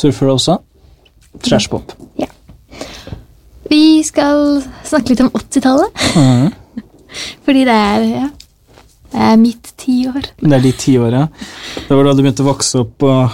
surfer du også? Trashpop. Ja. Vi skal snakke litt om 80-tallet. Fordi det er mitt 10 år. Det er de 10 år, ja. Det var da du begynte å vokse opp og